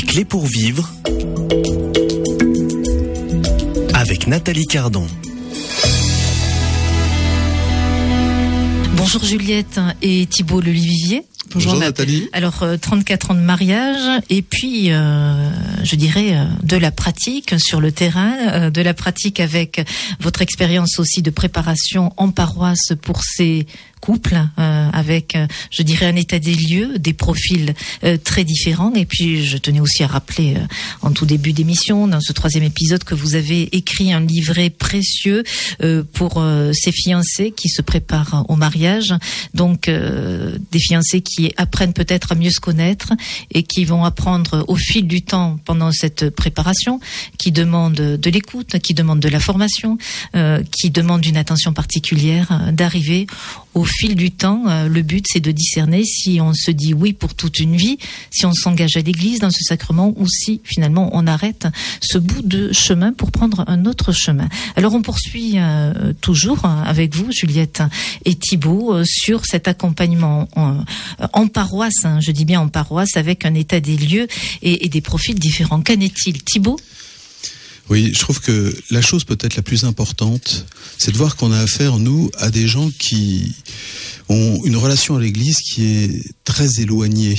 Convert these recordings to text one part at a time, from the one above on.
Les clés pour vivre avec Nathalie Cardon. Bonjour Juliette et Thibault Lelivivier. Bonjour Nathalie. Alors 34 ans de mariage et puis je dirais de la pratique sur le terrain, de la pratique avec votre expérience aussi de préparation en paroisse pour ces couples avec je dirais un état des lieux, des profils très différents. Et puis je tenais aussi à rappeler en tout début d'émission, dans ce 3e épisode, que vous avez écrit un livret précieux pour ces fiancés qui se préparent au mariage, donc des fiancés qui apprennent peut-être à mieux se connaître et qui vont apprendre au fil du temps pendant cette préparation, qui demandent de l'écoute, qui demandent de la formation, qui demandent une attention particulière, d'arriver au fil du temps. Le but, c'est de discerner si on se dit oui pour toute une vie, si on s'engage à l'église dans ce sacrement, ou si finalement on arrête ce bout de chemin pour prendre un autre chemin. Alors on poursuit toujours avec vous, Juliette et Thibault, sur cet accompagnement en paroisse, je dis bien en paroisse, avec un état des lieux et des profils différents. Qu'en est-il, Thibault ? Oui, je trouve que la chose peut-être la plus importante, c'est de voir qu'on a affaire, nous, à des gens qui ont une relation à l'Église qui est très éloignée.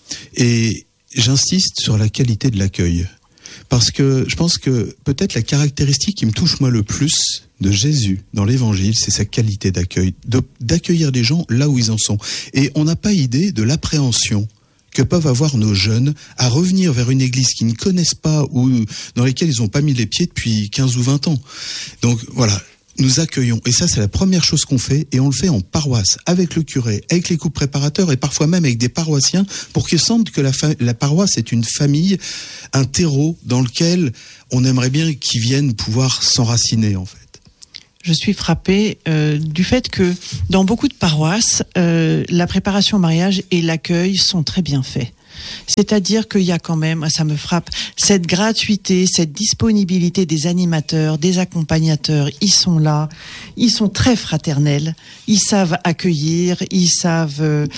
Et j'insiste sur la qualité de l'accueil. Parce que je pense que peut-être la caractéristique qui me touche moi le plus de Jésus dans l'Évangile, c'est sa qualité d'accueil, d'accueillir les gens là où ils en sont. Et on n'a pas idée de l'appréhension que peuvent avoir nos jeunes à revenir vers une église qu'ils ne connaissent pas ou dans laquelle ils n'ont pas mis les pieds depuis 15 ou 20 ans. Donc voilà, nous accueillons. Et ça, c'est la première chose qu'on fait. Et on le fait en paroisse, avec le curé, avec les couples préparateurs et parfois même avec des paroissiens pour qu'ils sentent que la paroisse est une famille, un terreau dans lequel on aimerait bien qu'ils viennent pouvoir s'enraciner en fait. Je suis frappée du fait que dans beaucoup de paroisses, la préparation au mariage et l'accueil sont très bien faits. C'est-à-dire qu'il y a quand même, ça me frappe, cette gratuité, cette disponibilité des animateurs, des accompagnateurs. Ils sont là, ils sont très fraternels, ils savent accueillir, ils savent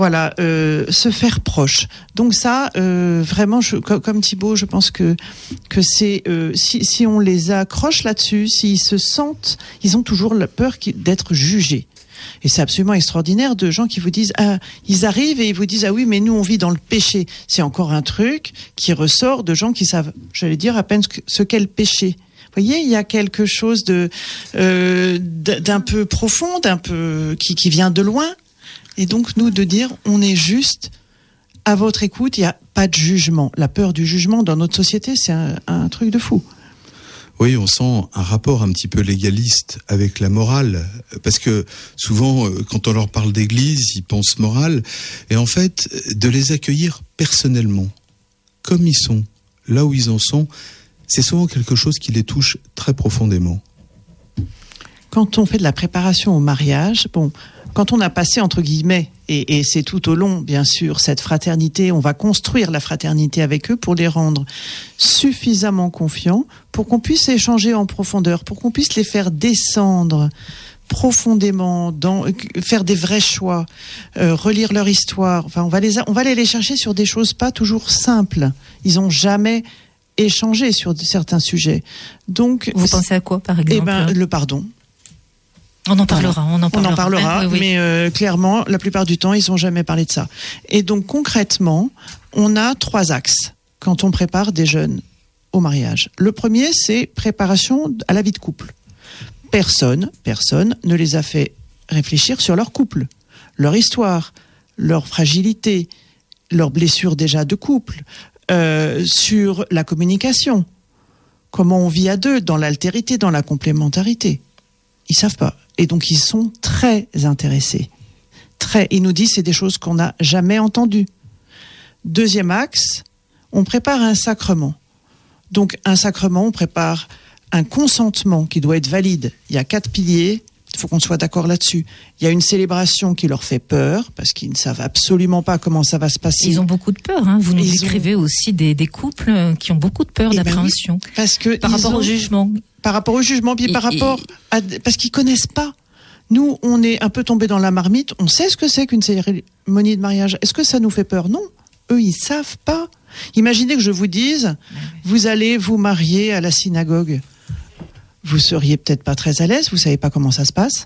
se faire proche. Donc ça, vraiment, comme Thibault, je pense que c'est si on les accroche là-dessus, s'ils se sentent, ils ont toujours la peur d'être jugés. Et c'est absolument extraordinaire de gens qui vous disent, ils arrivent et ils vous disent, ah oui, mais nous on vit dans le péché. C'est encore un truc qui ressort de gens qui savent, j'allais dire, à peine ce qu'est le péché. Vous voyez, il y a quelque chose d'un peu profond, d'un peu qui vient de loin. Et donc nous de dire, on est juste à votre écoute, il n'y a pas de jugement. La peur du jugement dans notre société, c'est un truc de fou. Oui, on sent un rapport un petit peu légaliste avec la morale, parce que souvent, quand on leur parle d'église, ils pensent morale, et en fait, de les accueillir personnellement, comme ils sont, là où ils en sont, c'est souvent quelque chose qui les touche très profondément. Quand on fait de la préparation au mariage, quand on a passé, entre guillemets, et c'est tout au long, bien sûr, cette fraternité, on va construire la fraternité avec eux pour les rendre suffisamment confiants, pour qu'on puisse échanger en profondeur, pour qu'on puisse les faire descendre profondément, faire des vrais choix, relire leur histoire. Enfin, on va aller les chercher sur des choses pas toujours simples. Ils n'ont jamais échangé sur certains sujets. Donc, vous pensez à quoi, par exemple ? Le pardon. On en parlera. Oui. Mais clairement, la plupart du temps, ils n'ont jamais parlé de ça. Et donc, concrètement, on a 3 axes quand on prépare des jeunes au mariage. Le premier, c'est préparation à la vie de couple. Personne ne les a fait réfléchir sur leur couple, leur histoire, leur fragilité, leurs blessures déjà de couple, sur la communication, comment on vit à deux, dans l'altérité, dans la complémentarité. Ils savent pas. Et donc, ils sont très intéressés. Ils nous disent, c'est des choses qu'on n'a jamais entendues. Deuxième axe, on prépare un sacrement. Donc, un sacrement, on prépare un consentement qui doit être valide. Il y a 4 piliers, il faut qu'on soit d'accord là-dessus. Il y a une célébration qui leur fait peur, parce qu'ils ne savent absolument pas comment ça va se passer. Ils ont beaucoup de peur, hein. Vous nous décrivez aussi des couples qui ont beaucoup de peur, d'appréhension. Oui, parce que par rapport au jugement. Par rapport au jugement, puis parce qu'ils connaissent pas. Nous, on est un peu tombés dans la marmite. On sait ce que c'est qu'une cérémonie de mariage. Est-ce que ça nous fait peur ? Non. Eux, ils savent pas. Imaginez que je vous dise, vous allez vous marier à la synagogue. Vous seriez peut-être pas très à l'aise, vous savez pas comment ça se passe.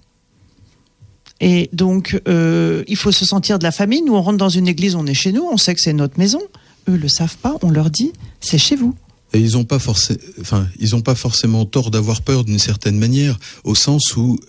Et donc, il faut se sentir de la famille. Nous, on rentre dans une église, on est chez nous, on sait que c'est notre maison. Eux le savent pas, on leur dit, c'est chez vous. Et ils n'ont pas forcément tort d'avoir peur d'une certaine manière, au sens où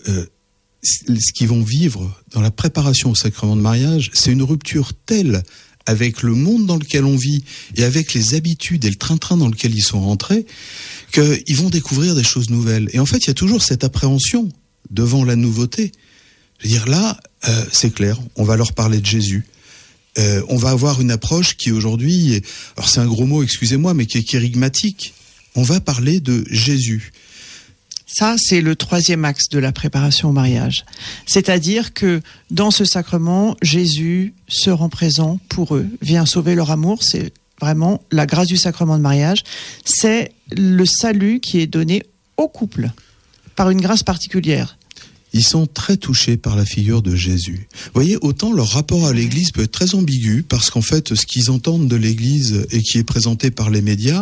ce qu'ils vont vivre dans la préparation au sacrement de mariage, c'est une rupture telle avec le monde dans lequel on vit et avec les habitudes et le train-train dans lequel ils sont rentrés, qu'ils vont découvrir des choses nouvelles. Et en fait, il y a toujours cette appréhension devant la nouveauté. Je veux dire, là, c'est clair, on va leur parler de Jésus. On va avoir une approche qui aujourd'hui, alors c'est un gros mot, excusez-moi, mais qui est kérigmatique. On va parler de Jésus. Ça, c'est le troisième axe de la préparation au mariage. C'est-à-dire que dans ce sacrement, Jésus se rend présent pour eux, vient sauver leur amour. C'est vraiment la grâce du sacrement de mariage. C'est le salut qui est donné au couple par une grâce particulière. Ils sont très touchés par la figure de Jésus. Vous voyez, autant leur rapport à l'Église peut être très ambigu, parce qu'en fait, ce qu'ils entendent de l'Église et qui est présenté par les médias,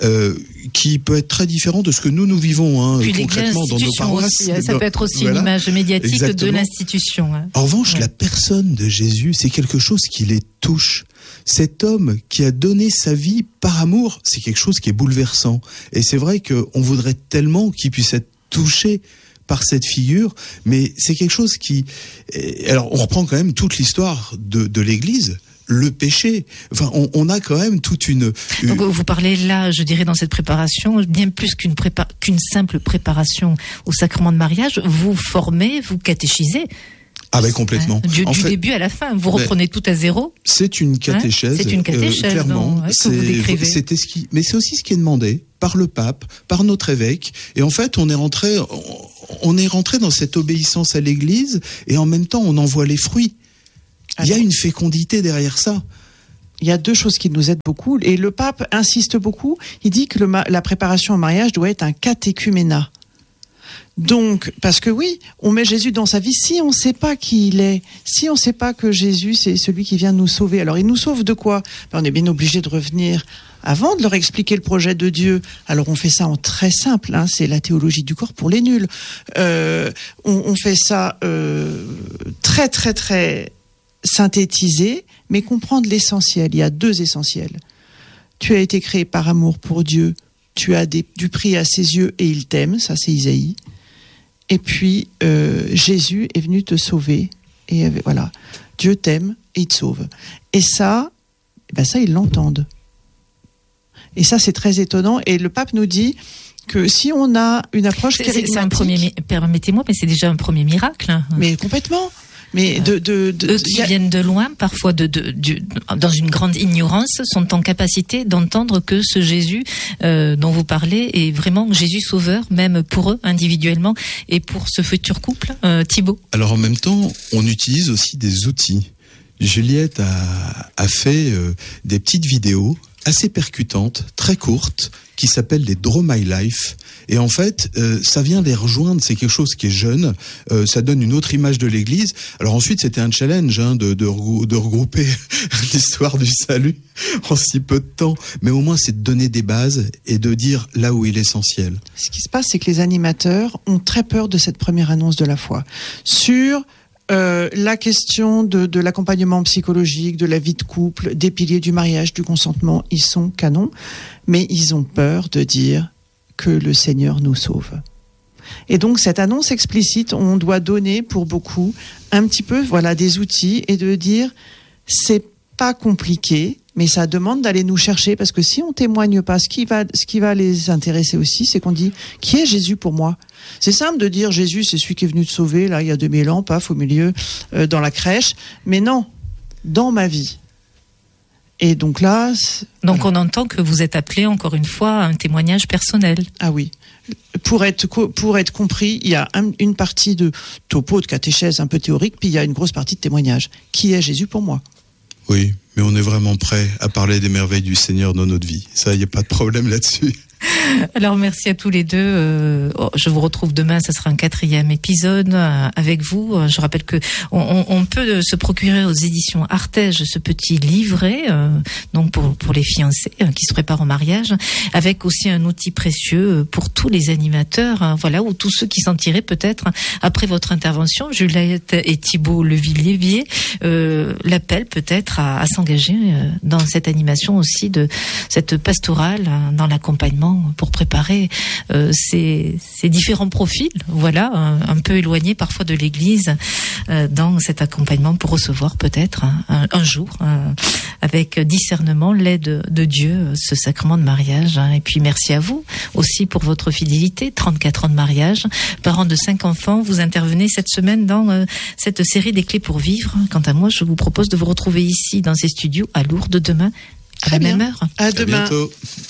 qui peut être très différent de ce que nous vivons concrètement dans nos paroisses. Aussi, ça peut être aussi une image médiatique de l'institution. En revanche, la personne de Jésus, c'est quelque chose qui les touche. Cet homme qui a donné sa vie par amour, c'est quelque chose qui est bouleversant. Et c'est vrai qu'on voudrait tellement qu'il puisse être touché par cette figure, mais c'est quelque chose qui... Alors, on reprend quand même toute l'histoire de l'Église, le péché. Enfin, on a quand même toute une... Donc, vous parlez là, je dirais, dans cette préparation, bien plus qu'une simple préparation au sacrement de mariage, vous formez, vous catéchisez. Ah ben complètement. Du début à la fin, vous reprenez tout à zéro. C'est une catéchèse. C'est une catéchèse, clairement. que vous décrivez. Mais c'est aussi ce qui est demandé par le pape, par notre évêque. Et en fait, on est rentré dans cette obéissance à l'Église, et en même temps, on en voit les fruits. Il y a une fécondité derrière ça. Il y a deux choses qui nous aident beaucoup, et le pape insiste beaucoup. Il dit que la préparation au mariage doit être un catéchuménat. Donc, parce que oui, on met Jésus dans sa vie, si on ne sait pas qui il est, si on ne sait pas que Jésus, c'est celui qui vient nous sauver. Alors, il nous sauve de quoi ? On est bien obligé de revenir avant de leur expliquer le projet de Dieu. Alors, on fait ça en très simple, c'est la théologie du corps pour les nuls. On fait ça très, très, très synthétisé, mais comprendre l'essentiel. Il y a deux essentiels. Tu as été créé par amour pour Dieu, tu as du prix à ses yeux et il t'aime, ça c'est Isaïe. Et puis, Jésus est venu te sauver. Et voilà, Dieu t'aime et il te sauve. Et ça, ils l'entendent. Et ça, c'est très étonnant. Et le pape nous dit que si on a une approche kérigmatique... Permettez-moi, mais c'est déjà un premier miracle. Mais complètement. Mais eux qui viennent de loin, parfois dans une grande ignorance, sont en capacité d'entendre que ce Jésus dont vous parlez est vraiment Jésus sauveur, même pour eux individuellement et pour ce futur couple. Thibaut. Alors en même temps, on utilise aussi des outils. Juliette a fait des petites vidéos assez percutantes, très courtes, qui s'appellent les Draw My Life. Et en fait, ça vient les rejoindre, c'est quelque chose qui est jeune, ça donne une autre image de l'Église. Alors ensuite, c'était un challenge de regrouper l'histoire du salut en si peu de temps. Mais au moins, c'est de donner des bases et de dire là où est l'essentiel. Ce qui se passe, c'est que les animateurs ont très peur de cette première annonce de la foi. Sur... la question de l'accompagnement psychologique, de la vie de couple, des piliers du mariage, du consentement, ils sont canons, mais ils ont peur de dire que le Seigneur nous sauve. Et donc cette annonce explicite, on doit donner pour beaucoup un petit peu des outils et de dire c'est pas compliqué, mais ça demande d'aller nous chercher, parce que si on témoigne pas, ce qui va les intéresser aussi, c'est qu'on dit qui est Jésus pour moi. C'est simple de dire Jésus, c'est celui qui est venu te sauver, là, il y a 2000 ans, paf, au milieu, dans la crèche. Mais non, dans ma vie. Et donc là... Donc on entend que vous êtes appelé, encore une fois, à un témoignage personnel. Ah oui. Pour être compris, il y a une partie de topo, de catéchèse un peu théorique, puis il y a une grosse partie de témoignage. Qui est Jésus pour moi ? Oui, mais on est vraiment prêt à parler des merveilles du Seigneur dans notre vie. Ça, il n'y a pas de problème là-dessus. Alors merci à tous les deux. Je vous retrouve demain, ça sera un 4e épisode avec vous. Je rappelle que on peut se procurer aux éditions Artege ce petit livret, donc pour les fiancés qui se préparent au mariage, avec aussi un outil précieux pour tous les animateurs, voilà, ou tous ceux qui s'en tiraient peut-être après votre intervention, Juliette et Thibault Levillier, l'appel peut-être à s'engager dans cette animation aussi de cette pastorale, dans l'accompagnement pour préparer ces différents profils, voilà, un peu éloignés parfois de l'Église, dans cet accompagnement pour recevoir peut-être un jour, avec discernement, l'aide de Dieu, ce sacrement de mariage. Et puis merci à vous aussi pour votre fidélité, 34 ans de mariage, parents de 5 enfants, vous intervenez cette semaine dans cette série des clés pour vivre. Quant à moi, je vous propose de vous retrouver ici dans ces studios à Lourdes demain à la même heure. À demain. À bientôt.